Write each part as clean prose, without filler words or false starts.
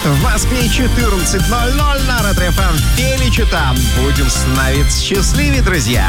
В Москве 14:00 на Ретро-ФМ. Величита. Будем становиться счастливее, друзья.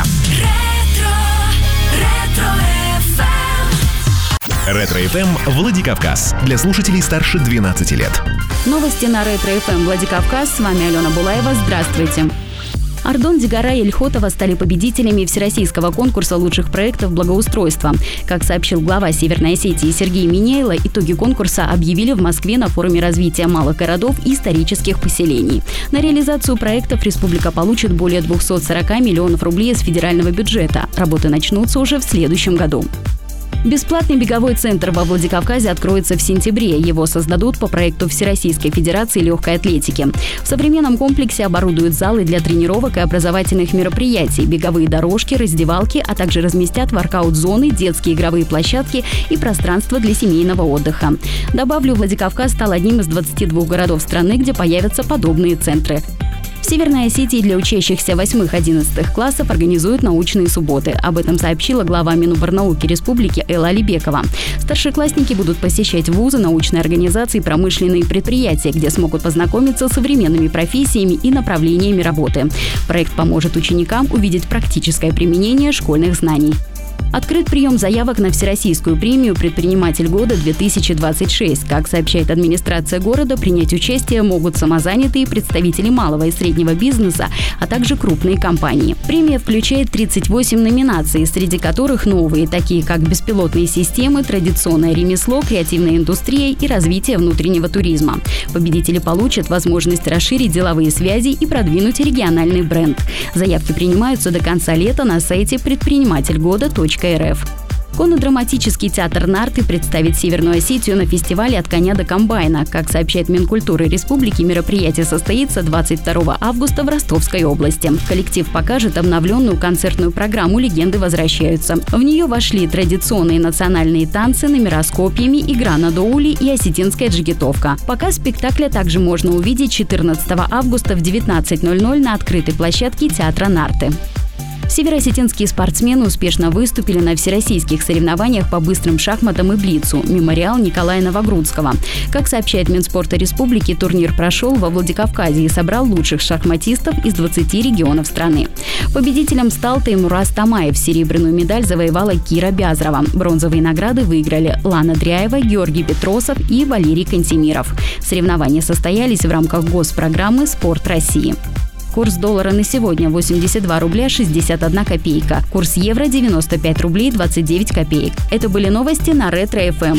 Ретро-ФМ Владикавказ. Для слушателей старше 12 лет. Новости на Ретро-ФМ Владикавказ. С вами Алена Булаева. Здравствуйте. Ардон Дегара и Ильхотова стали победителями всероссийского конкурса лучших проектов благоустройства. Как сообщил глава Северной Осетии Сергей Минейло, итоги конкурса объявили в Москве на форуме развития малых городов и исторических поселений. На реализацию проектов республика получит более 240 миллионов рублей из федерального бюджета. Работы начнутся уже в следующем году. Бесплатный беговой центр во Владикавказе откроется в сентябре. Его создадут по проекту Всероссийской Федерации легкой атлетики. В современном комплексе оборудуют залы для тренировок и образовательных мероприятий, беговые дорожки, раздевалки, а также разместят воркаут-зоны, детские игровые площадки и пространство для семейного отдыха. Добавлю, Владикавказ стал одним из 22 городов страны, где появятся подобные центры. В Северной Осетии для учащихся 8-11 классов организуют научные субботы. Об этом сообщила глава Миноборнауки Республики Элла Алибекова. Старшеклассники будут посещать вузы, научные организации, промышленные предприятия, где смогут познакомиться с современными профессиями и направлениями работы. Проект поможет ученикам увидеть практическое применение школьных знаний. Открыт прием заявок на Всероссийскую премию «Предприниматель года-2026». Как сообщает администрация города, принять участие могут самозанятые, представители малого и среднего бизнеса, а также крупные компании. Премия включает 38 номинаций, среди которых новые, такие как беспилотные системы, традиционное ремесло, креативная индустрия и развитие внутреннего туризма. Победители получат возможность расширить деловые связи и продвинуть региональный бренд. Заявки принимаются до конца лета на сайте предпринимательгода.рф. Конно-драматический театр «Нарты» представит Северную Осетию на фестивале «От коня до комбайна». Как сообщает Минкультуры Республики, мероприятие состоится 22 августа в Ростовской области. Коллектив покажет обновленную концертную программу «Легенды возвращаются». В нее вошли традиционные национальные танцы, номера с копьями, игра на доули и осетинская джигитовка. Показ спектакля также можно увидеть 14 августа в 19:00 на открытой площадке театра «Нарты». Североосетинские спортсмены успешно выступили на всероссийских соревнованиях по быстрым шахматам и блицу «Мемориал» Николая Новогрудского. Как сообщает Минспорта Республики, турнир прошел во Владикавказе и собрал лучших шахматистов из 20 регионов страны. Победителем стал Таймураз Тамаев. Серебряную медаль завоевала Кира Бязрова. Бронзовые награды выиграли Лана Дряева, Георгий Петросов и Валерий Кантемиров. Соревнования состоялись в рамках госпрограммы «Спорт России». Курс доллара на сегодня 82 рубля 61 копейка. Курс евро 95 рублей 29 копеек. Это были новости на Ретро-ФМ.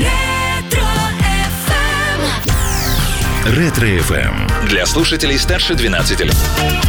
Ретро-ФМ. Для слушателей старше 12 лет.